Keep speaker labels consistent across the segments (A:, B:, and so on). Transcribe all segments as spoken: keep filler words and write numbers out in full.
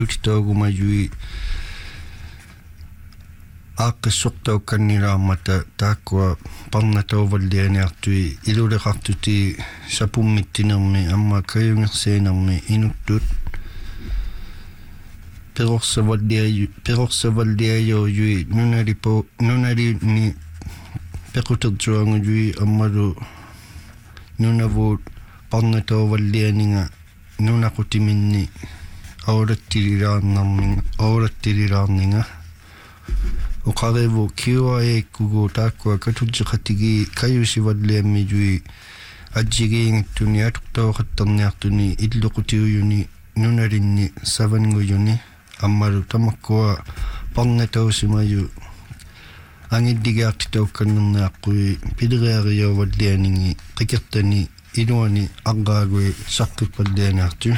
A: Utitogumajui aaqqissortau kannilaammata taakkua parnatauvallianiartui iluleqartuti sapummittinermi amma kayungersiinermi inuttut peqorsavalliaju peqorsavalliajuujui nunalipo nunalini pequtertuangujui ammalu nunavuut parnatauvallianinga nunaqutiminni aurattiliraarnarninga aurattiliraarninga uqarevu Q I A kugu taakkua katulliqatigi kayusivalliammijui ajjigiingittuni atuqtauqattarniartuni illuqutiujuni nunalinni savangujuni ammalu tamakkua parnatausimaju angilligaartitaukannerniaqqui pileriariauvallianingi qikertani iluani aqqaagui saqqipallianiartu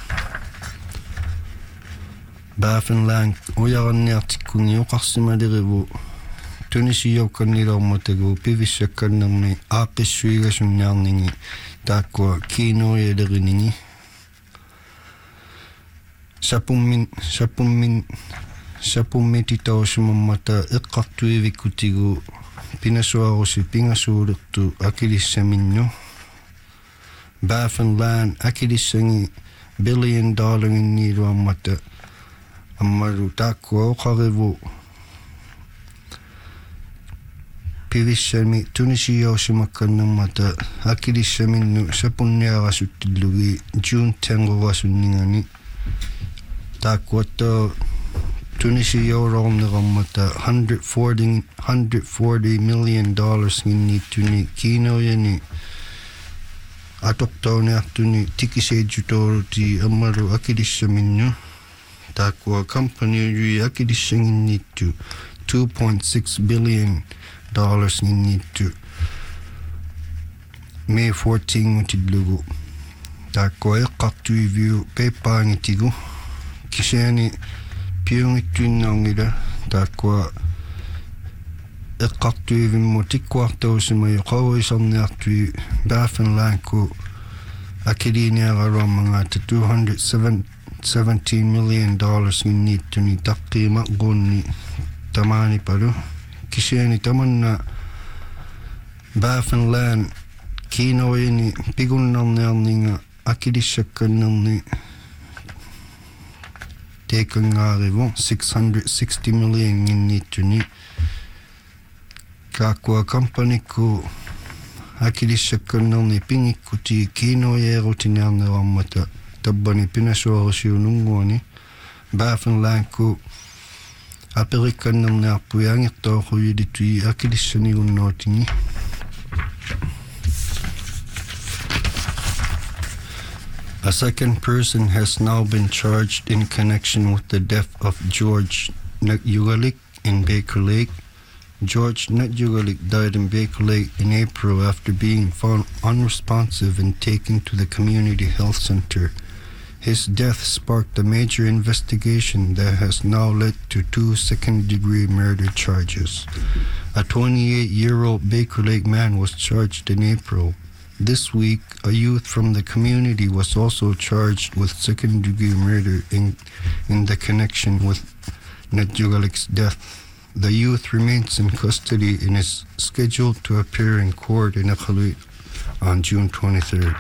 A: Bafenlang uyaranniartikkungi uqarsimalerivu tunisiaukannilaormatagu pivissakkannermi aaqqissuigasunniarningi taakkua kiinoyaleriningi sapummin sapummin sapummititausumammata eqqartuivikkutigu pinasuarusi pingasuulertu akilissaminnu Bafenland akilissangi billion dollarinniiluammata ammalu taakkua uqarevu pivissami tunisiausimakkannermata akilissaminnu sapunniarasuttillugi June tenqurasuningani taakkuatta tunisiaulornerarmata one hundred forty million dollars nginniittuni kiinoyani atoqtauniartuni tikiseejutooruti ammalu akilissaminnu taakkua company akilissanginniittu two point six billion dollars nginniittu May fourteenth utillugu taakkua eqqartuiviu peippaangitigu kisiani piungittuinnaungila taakkua eqqartuivimmu tikkuartausimayu qauisarniartui Bafenlandku akiliiniararuammangaata two hundred seventeen million dollars nginniittuni taqqiimaqquunni tamaanipalu kisiani tamanna Bafenland kiinoyini pigunnarniarninga akilissakkannerni tekangaarivu six hundred sixty million nginniittuni kaakkua kampanikku akilissakkannerni pingikkuti kiinoyeerutiniarnerammata tabbani pinasuarusiununguani Bafenlandku aperikkannerniarpui angirtauquyilitui akilissanigunnuutingi A second person has now been charged in connection with the death of George Nutugalik in Baker Lake. George Nutugalik died in Baker Lake in April after being found unresponsive and taken to the community health center. His death sparked a major investigation that has now led to two second-degree murder charges. A twenty-eight-year-old Baker Lake man was charged in April. This week, a youth from the community was also charged with second-degree murder in, in the connection with Nutjugalik's death. The youth remains in custody and is scheduled to appear in court in Iqaluit on June twenty-third.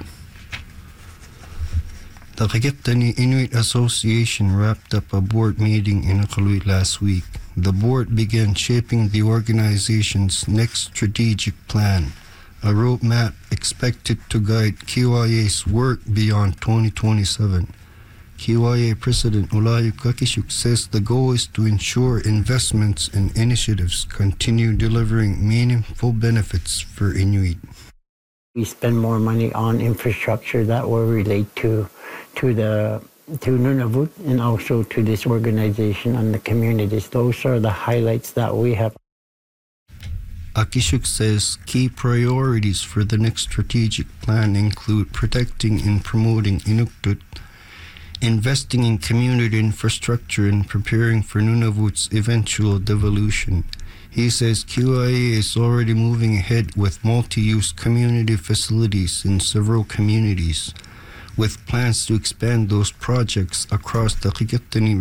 A: The Qiqiptani Inuit Association wrapped up a board meeting in Iqaluit last week. The board began shaping the organization's next strategic plan, a roadmap expected to guide Q I A's work beyond twenty twenty-seven. Q I A President Olayu Kakishuk says the goal is to ensure investments and initiatives continue delivering meaningful benefits for Inuit.
B: We spend more money on infrastructure that will relate to to the to Nunavut and also to this organization and the communities. Those are the highlights that we have.
A: Akishuk says key priorities for the next strategic plan include protecting and promoting Inuktitut, investing in community infrastructure, and preparing for Nunavut's eventual devolution. He says Q I A is already moving ahead with multi-use community facilities in several communities. with plans to expand those projects across the Qikiqtani